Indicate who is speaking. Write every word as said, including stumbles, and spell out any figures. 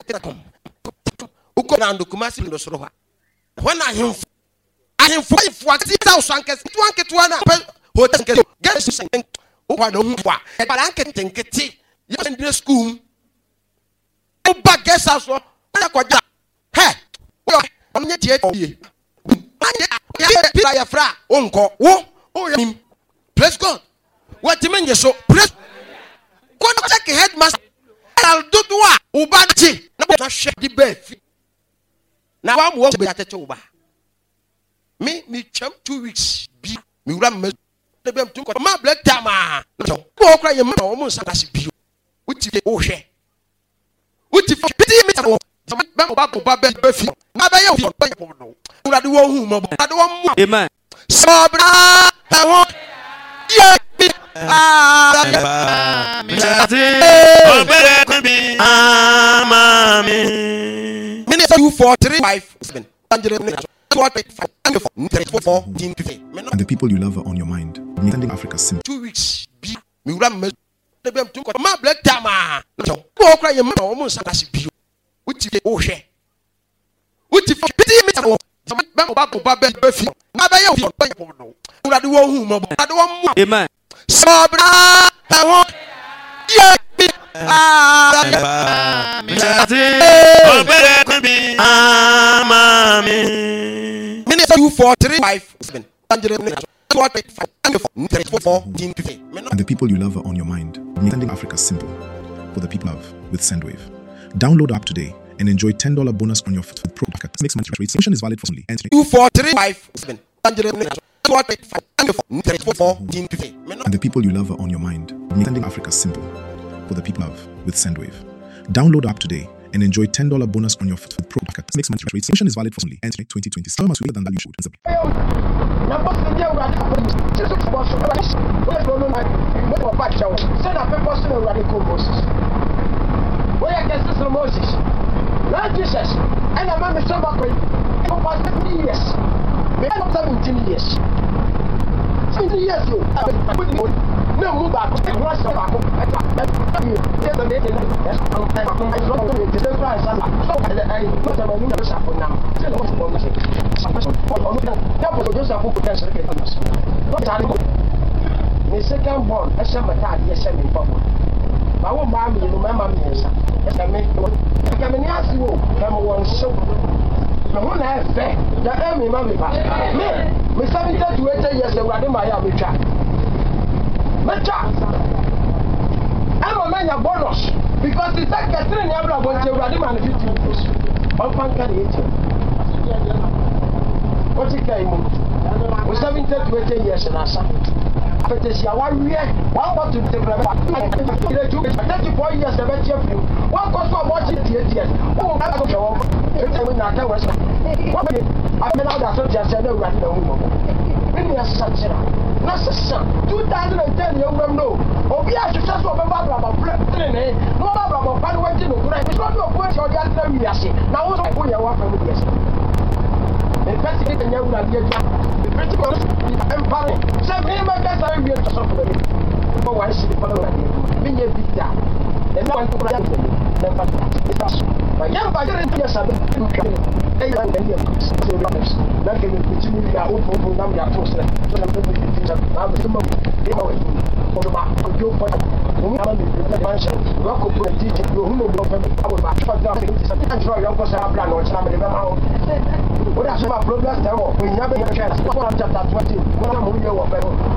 Speaker 1: come. Uko na ndokumasi ndo soroha. When I him I him for if what is house anke tu anke tu ana hotel anke get something uwa no mfa. E ba anke tenketi. You in the school. O ba guest house o na kwaja. He. O onye tie tie. Ya pira ya fra onko wo o yim. Praise God. What you mean you so praise. Go check headmaster. I'll do what ubanchi na share the bed. Now I'm working at the over. Me, me, chum, two weeks. Be me, ram, me, the bem to my black tama. No, walk right, your mother almost as be. Which is oh, share. Which is pity me. Some bamboo, babel, buffy. Never you know. Who are the one whom I don't want. Amen. Sabra, I want. Yeah. Ah, Minister two four three five seven. And
Speaker 2: the people you love are on your mind. Sending Africa simple.
Speaker 1: Two weeks. Be me ram me the bem to my black tama. No, walk right your mother almost as be. Which is oh share. Which is pity me. Some bamboo, babel, buffy. Never you know. Who are the one whom I don't want. Amen. Sabra, I want. Yeah. Ah, Minister two four three five seven. And
Speaker 2: the people you love are on your mind. Sending Africa simple for the people of with Sendwave. Download the app today and enjoy ten dollars bonus on your food pro packet. Next month's registration is valid for only
Speaker 1: two four three five seven. And
Speaker 2: the people you love are on your mind. Sending Africa simple for the people of with Sendwave. Download the app today and enjoy ten dollars bonus on your food pro packet. Next month's registration is valid for only twenty twenty. Some must wait than that you should.
Speaker 3: Jesus, and I'm a son of seventy years. Maybe seventeen years. Seventy years old. No move back. What's the back? Yes, I'm making it. Yes, I'm going to the price. So I put them on the shop now. Tell us what I'm saying. That was just a book potential. What are you? The second born, a summer time, yes, I'm in public. I won't buy me, remember me, yes, I make one. I can ask you, number one show. I want to have fair. The enemy, mammy, me, seventy to eighty years ago, I didn't buy a child. My child, I'm a man of bonus because it's like a train. I'm not going to run man fifteen years. I'm fine, can eat you. What's it came? We're seventy to eighty years and I said, but this year, one year, one want to take thirty-four years, the best of you. One cost for watching the years. Oh, I don't know. Every time we not tell us, I've been out of just said, no, right now. Really, a such a two thousand ten, you don't know. Oh, we are successful about training. No, about by the way, you know, it's not your question, you're telling me, I see. Now, I put your work from the yes. Investigating your the critical empire. Seven members are here to suffer. Oh, I see the following. Being a big down. And no one to grab them. Never. My young father is just a bit. They are the young. So, honest. Nothing will continue to open for them. They are forced. So, I'm going to be I'm the moment. They know it. For the back of your point. We have the mansion. Rock up with a teacher. You know, I will back. For example, I'm sure you're going to have plan or something. What are some problems? We never get a chance. Chapter twenty. When I'm